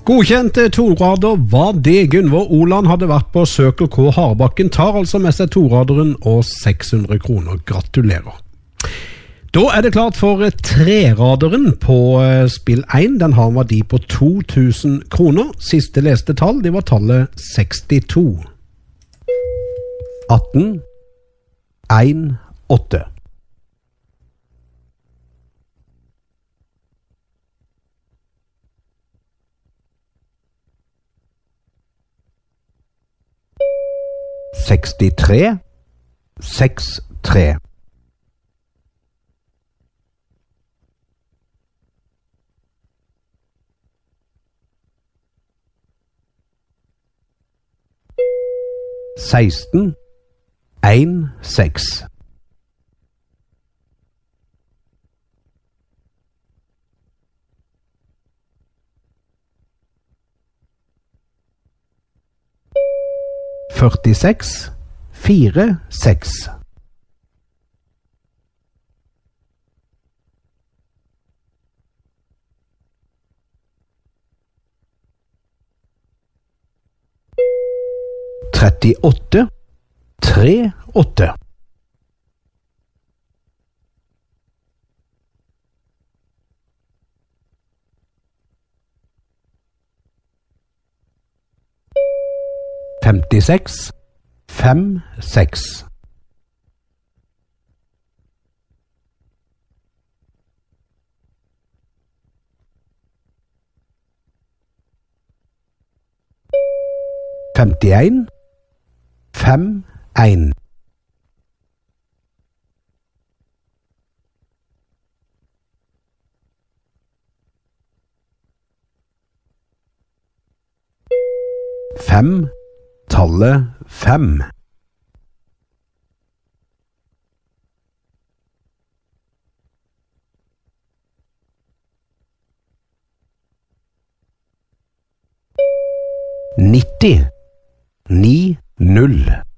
Godkjente torader var det. Gunvor Oland hadde vært på Circle K Harbakken, tar altså med seg toraderen og 600 kroner. Gratulerer. Da er det klart for treraderen på spill 1. Den har en verdi på 2000 kroner. Siste leste tall, det var tallet 62. 18, 1, 8. Sekstitre, 6, 3. Seksten, 1, 6. Førtiseks, 4, 6. Trettiåtte, 3, 8. Femtiseks, 5, 6. Femtien, 5, 1. Fem, tallet 5. Nitti, 9, 0.